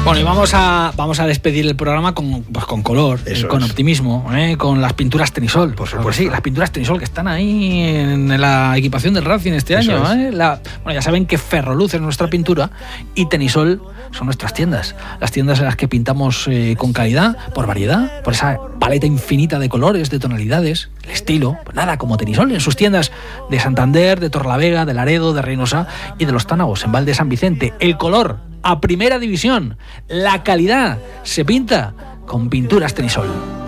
Bueno, y vamos a despedir el programa con color, con optimismo, con las pinturas Tenisol. Por supuesto. Pues sí, las pinturas Tenisol que están ahí en la equipación del Racing este año. Bueno, ya saben que Ferroluz es nuestra pintura y Tenisol son nuestras tiendas. Las tiendas en las que pintamos con calidad, por variedad, por esa paleta infinita de colores, de tonalidades, el estilo. Pues nada, como Tenisol en sus tiendas de Santander, de Torrelavega, de Laredo, de Reynosa y de Los Tánagos, en Val de San Vicente. El color a primera división. La calidad se pinta con pinturas Tenisol.